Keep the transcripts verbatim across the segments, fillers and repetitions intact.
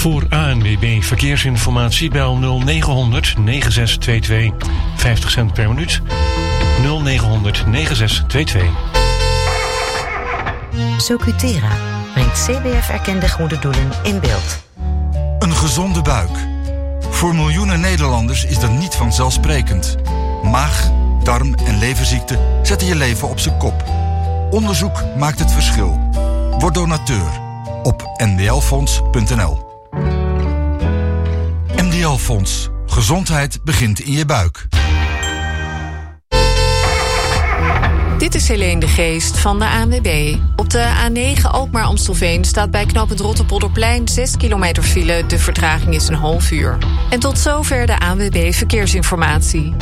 Voor A N W B Verkeersinformatie bel nul negen negen zes twee twee. vijftig cent per minuut. nul negen negen zes twee twee. Socutera brengt C B F-erkende goede doelen in beeld. Een gezonde buik. Voor miljoenen Nederlanders is dat niet vanzelfsprekend. Maag, darm en leverziekten zetten je leven op zijn kop. Onderzoek maakt het verschil. Word donateur op n d l fonds punt n l. N D L Fonds. Gezondheid begint in je buik. Dit is Helene de Geest van de A N W B. Op de A negen Alkmaar-Amstelveen staat bij knooppunt Rotterpolderplein zes kilometer file. De vertraging is een half uur. En tot zover de A N W B Verkeersinformatie.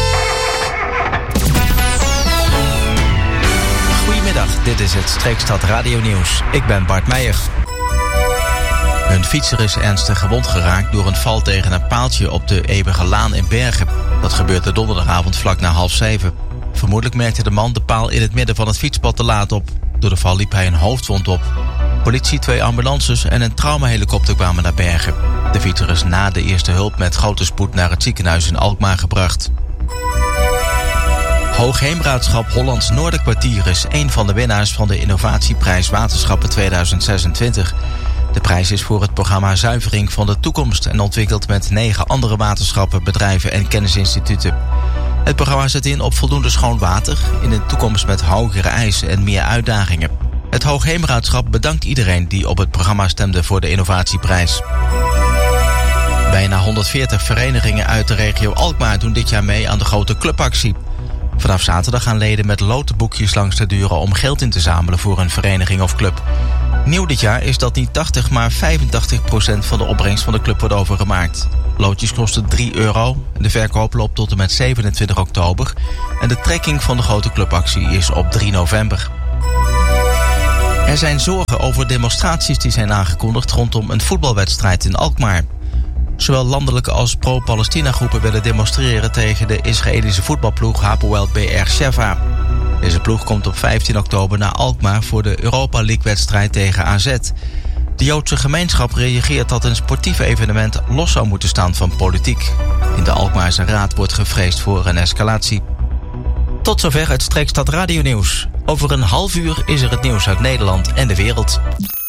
Goedemiddag, dit is het Streekstad Radio Nieuws. Ik ben Bart Meijer. Een fietser is ernstig gewond geraakt door een val tegen een paaltje op de Eeuwige Laan in Bergen. Dat gebeurde donderdagavond vlak na half zeven. Vermoedelijk merkte de man de paal in het midden van het fietspad te laat op. Door de val liep hij een hoofdwond op. Politie, twee ambulances en een traumahelikopter kwamen naar Bergen. De fietser is na de eerste hulp met grote spoed naar het ziekenhuis in Alkmaar gebracht. Hoogheemraadschap Hollands Noorderkwartier is een van de winnaars van de Innovatieprijs Waterschappen tweeduizend zesentwintig. De prijs is voor het programma Zuivering van de Toekomst en ontwikkeld met negen andere waterschappen, bedrijven en kennisinstituten. Het programma zet in op voldoende schoon water in een toekomst met hogere eisen en meer uitdagingen. Het Hoogheemraadschap bedankt iedereen die op het programma stemde voor de Innovatieprijs. Bijna honderdveertig verenigingen uit de regio Alkmaar doen dit jaar mee aan de grote clubactie. Vanaf zaterdag gaan leden met lotenboekjes langs de deuren om geld in te zamelen voor een vereniging of club. Nieuw dit jaar is dat niet tachtig, maar vijfentachtig procent van de opbrengst van de club wordt overgemaakt. Loodjes kosten drie euro. De verkoop loopt tot en met zevenentwintig oktober. En de trekking van de grote clubactie is op drie november. Er zijn zorgen over demonstraties die zijn aangekondigd rondom een voetbalwedstrijd in Alkmaar. Zowel landelijke als pro-Palestina groepen willen demonstreren tegen de Israëlische voetbalploeg Hapoel Be'er Sheva. Deze ploeg komt op vijftien oktober naar Alkmaar voor de Europa League-wedstrijd tegen A Z. De Joodse gemeenschap reageert dat een sportief evenement los zou moeten staan van politiek. In de Alkmaarse Raad wordt gevreesd voor een escalatie. Tot zover het Streekstad Radio Nieuws. Over een half uur is er het nieuws uit Nederland en de wereld.